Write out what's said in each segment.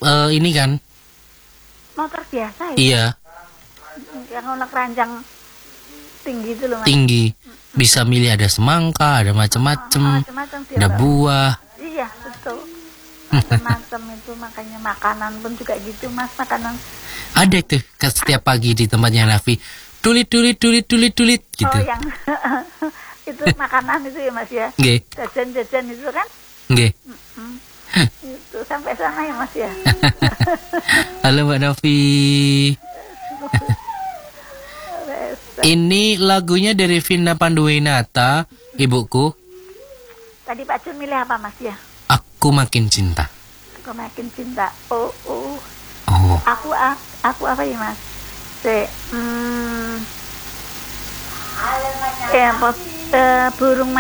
ini kan? Motor biasa ya? Iya. Yang ono keranjang tinggi itu loh Mas. Tinggi. Bisa milih ada semangka, ada macam-macam. Macam-macam sih, Ada Mbak. buah. Iya betul. Macam-macam itu makanya makanan pun juga gitu Mas, makanan. Ada tuh setiap pagi di tempatnya Nafi. Tulit gitu. Oh yang itu makanan itu ya Mas ya. Nggih. Jajan-jajan itu kan. Nggih. Itu sampai sana ya Mas ya. Halo Mbak Novi. Ini lagunya dari Vina Panduwinata, ibuku. Tadi Pak Jun milih apa Mas ya? Aku makin cinta. Aku makin cinta. Oh. Oh. Aku apa ya Mas? Burung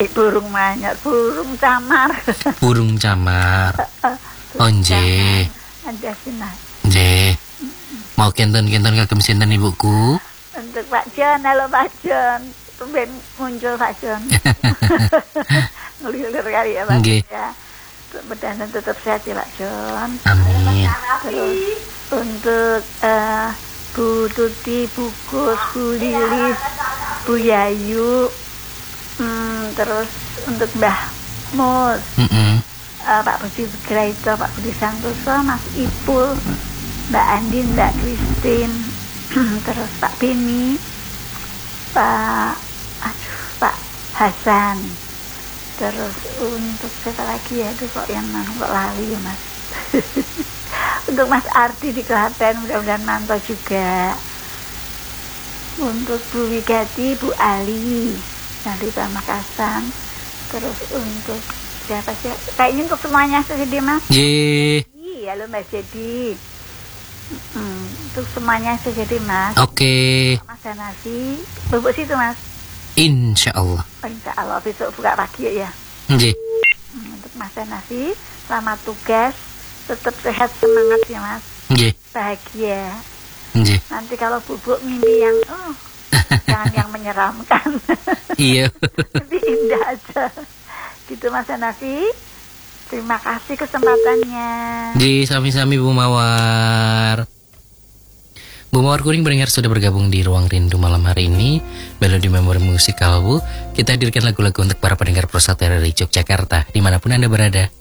camar. Burung camar. Onje. Ada sini. Nggih. Mau kenten-kenten kagem sinten ibuku? Untuk Pak Jon, halo Pak Jon. Tumben muncul Pak Jon. Ngelir kali ya Pak. Nggih. Ya. Mudah-mudahan tetap sehat ya Pak Jon. Amin. Terus untuk Bu Tuti, Bu Kus, Bu Lilis, Bu Yayu, terus untuk Mbah Mus, Pak Budi Graito, Pak Budi Santoso, Mas Ipul, Mbak Andin, Mbak Christine, terus Pak Beni, Pak Hasan, terus untuk siapa lagi ya, itu kok yang kok lali ya Mas. Untuk Mas Ardi di Klaten, mudah-mudahan mantau juga. Untuk Bu Wigati, Bu Ali yang di Pamekasan. Terus untuk siapa sih? Kayaknya untuk semuanya sedih Mas. Nggih. Iya lo Mbak Jadi. Untuk semuanya sedih Mas. Oke. Mas Danasi, bubuk situ Mas. Insya Allah. Insya Allah besok buka pagi ya. Nggih. Untuk Mas Danasi, selamat tugas. Tetap sehat, semangat ya Mas. Nggih. Bahagia. Nggih. Nanti kalau bubuk mimpi yang jangan yang menyeramkan. Iya. Tapi indah aja. Gitu Mas Hanafi. Terima kasih kesempatannya. Nggih, sami-sami Bu Mawar. Bu Mawar Kuring Berenggar sudah bergabung di Ruang Rindu malam hari ini. Melodi Memori Musik Kalbu. Kita hadirkan lagu-lagu untuk para pendengar Prosatera dari Yogyakarta, dimanapun Anda berada.